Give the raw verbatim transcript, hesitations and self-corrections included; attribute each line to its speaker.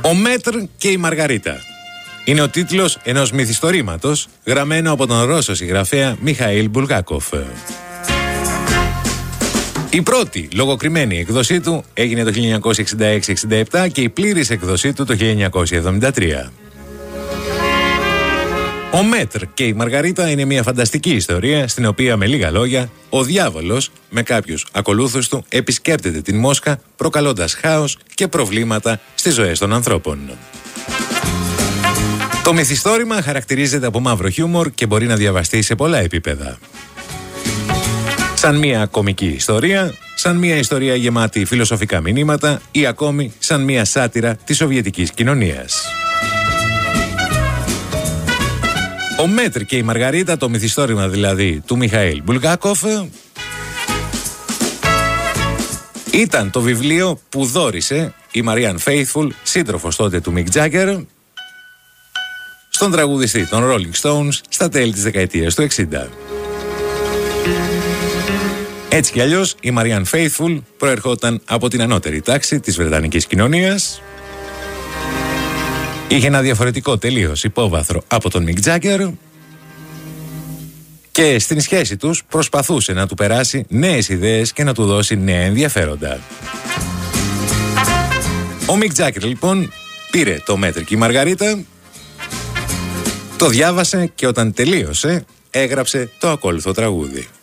Speaker 1: Ο Μέτρ και η Μαργαρίτα είναι ο τίτλος ενός μυθιστορήματος γραμμένο από τον Ρώσο συγγραφέα Μιχαήλ Μπουλγάκοφ. Η πρώτη λογοκριμένη εκδοσή του έγινε το χίλια εννιακόσια εξήντα έξι εξήντα επτά και η πλήρης εκδοσή του το χίλια εννιακόσια εβδομήντα τρία. Ο Μέτρ και η Μαργαρίτα είναι μια φανταστική ιστορία στην οποία με λίγα λόγια ο διάβολος με κάποιους ακολούθους του επισκέπτεται την Μόσχα προκαλώντας χάος και προβλήματα στις ζωές των ανθρώπων. Το μυθιστόρημα χαρακτηρίζεται από μαύρο χιούμορ και μπορεί να διαβαστεί σε πολλά επίπεδα. Σαν μια κωμική ιστορία, σαν μια ιστορία γεμάτη φιλοσοφικά μηνύματα ή ακόμη σαν μια σάτυρα της σοβιετικής κοινωνίας. Ο Μέτρ και η Μαργαρίτα, το μυθιστόρημα δηλαδή του Μιχαήλ Μπουλγάκοφ, ήταν το βιβλίο που δώρισε η Μαριάν Φέιθφουλ, σύντροφος τότε του Μικ Τζάγκερ, στον τραγουδιστή των Rolling Stones στα τέλη της δεκαετίας του εξήντα. Έτσι κι αλλιώς η Μαριάν Φέιθφουλ προερχόταν από την ανώτερη τάξη της βρετανικής κοινωνίας. Είχε ένα διαφορετικό τελείως υπόβαθρο από τον Μικ Τζάγκερ και στην σχέση τους προσπαθούσε να του περάσει νέες ιδέες και να του δώσει νέα ενδιαφέροντα. Ο Μικ Τζάγκερ λοιπόν πήρε το Μέτρ και η Μαργαρίτα, το διάβασε και όταν τελείωσε έγραψε το ακόλουθο τραγούδι.